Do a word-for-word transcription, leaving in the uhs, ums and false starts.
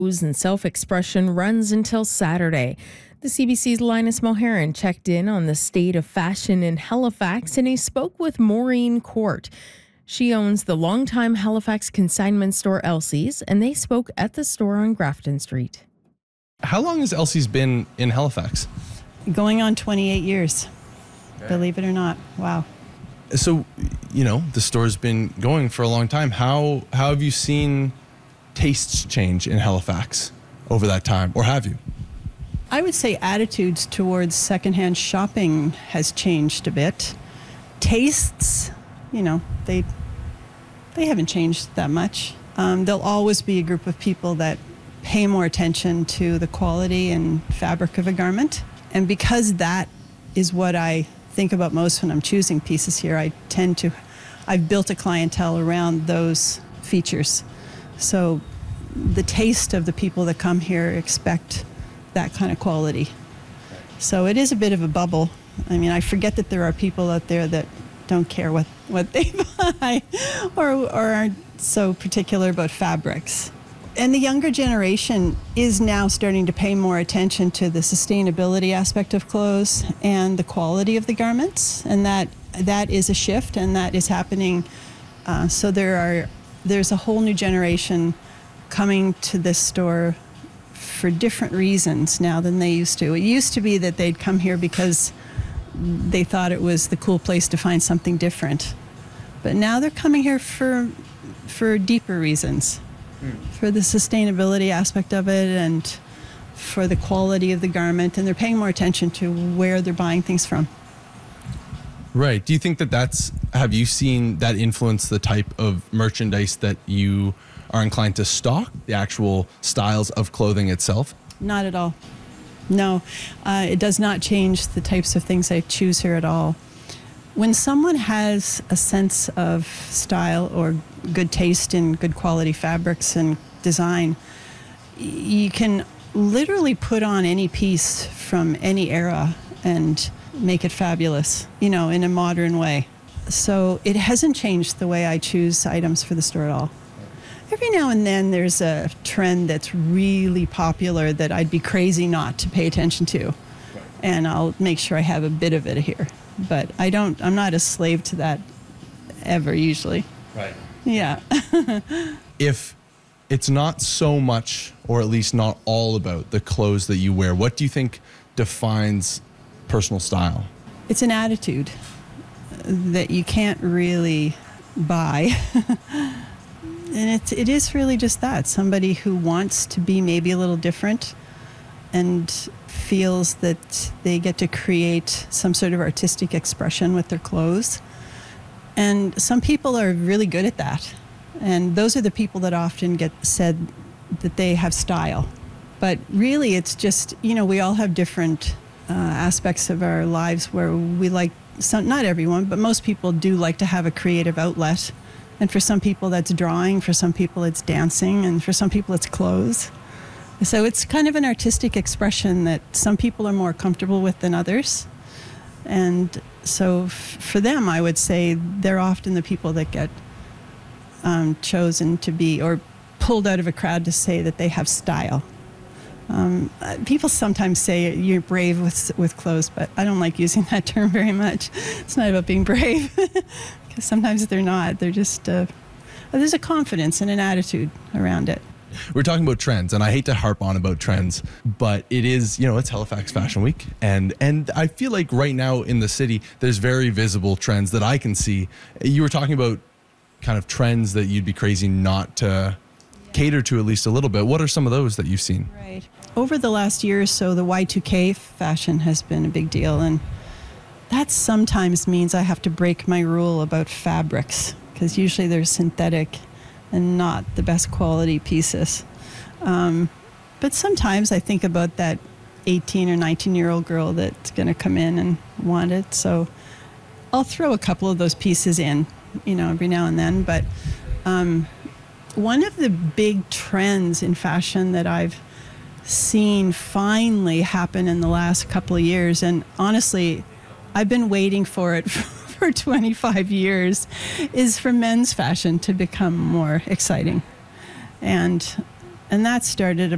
And self-expression runs until Saturday. The C B C's Linus Mulherin checked in on the state of fashion in Halifax, and he spoke with Maureen Court. She owns the longtime Halifax consignment store Elsie's, and they spoke at the store on Grafton Street. How long has Elsie's been in Halifax? Going on twenty-eight years, okay. Believe it or not. Wow. So, you know, the store's been going for a long time. How, how have you seen tastes change in Halifax over that time, or have you? I would say attitudes towards secondhand shopping has changed a bit. Tastes, you know, they they haven't changed that much. Um, there'll always be a group of people that pay more attention to the quality and fabric of a garment. And because that is what I think about most when I'm choosing pieces here, I tend to, I've built a clientele around those features. So the taste of the people that come here expect that kind of quality. So it is a bit of a bubble. I mean, I forget that there are people out there that don't care what, what they buy or, or aren't so particular about fabrics. And the younger generation is now starting to pay more attention to the sustainability aspect of clothes and the quality of the garments. And that that is a shift, and that is happening. Uh, so there are there's a whole new generation coming to this store for different reasons now than they used to. It used to be that they'd come here because they thought it was the cool place to find something different. But now they're coming here for for deeper reasons, mm. for the sustainability aspect of it and for the quality of the garment, and they're paying more attention to where they're buying things from. Right. Do you think that that's, have you seen that influence the type of merchandise that you are inclined to stock, the actual styles of clothing itself? Not at all. No, uh, it does not change the types of things I choose here at all. When someone has a sense of style or good taste in good quality fabrics and design, you can literally put on any piece from any era and make it fabulous, you know, in a modern way. So it hasn't changed the way I choose items for the store at all. Every now and then there's a trend that's really popular that I'd be crazy not to pay attention to. And I'll make sure I have a bit of it here. But I don't, I'm not a slave to that ever, usually. Right. Yeah. If it's not so much, or at least not all about the clothes that you wear, what do you think defines personal style? It's an attitude that you can't really buy. And it, it is really just that. Somebody who wants to be maybe a little different and feels that they get to create some sort of artistic expression with their clothes. And some people are really good at that. And those are the people that often get said that they have style. But really, it's just, you know, we all have different uh, aspects of our lives where we like, some, not everyone, but most people do like to have a creative outlet. And for some people that's drawing, for some people it's dancing, and for some people it's clothes. So it's kind of an artistic expression that some people are more comfortable with than others. And so f- for them, I would say they're often the people that get um, chosen to be, or pulled out of a crowd to say that they have style. Um, uh, people sometimes say you're brave with with clothes, but I don't like using that term very much. It's not about being brave, because sometimes they're not. They're just, uh, there's a confidence and an attitude around it. We're talking about trends, and I hate to harp on about trends, but it is, you know, it's Halifax Fashion Week, and and I feel like right now in the city, there's very visible trends that I can see. You were talking about kind of trends that you'd be crazy not to cater to at least a little bit. What are some of those that you've seen? Right. Over the last year or so, the Y two K fashion has been a big deal, and that sometimes means I have to break my rule about fabrics, because usually they're synthetic and not the best quality pieces. Um, but sometimes I think about that eighteen or nineteen year old girl that's going to come in and want it. So I'll throw a couple of those pieces in, you know, every now and then. But um, one of the big trends in fashion that I've seen finally happen in the last couple of years, and honestly, I've been waiting for it for twenty-five years, is for men's fashion to become more exciting. And and that started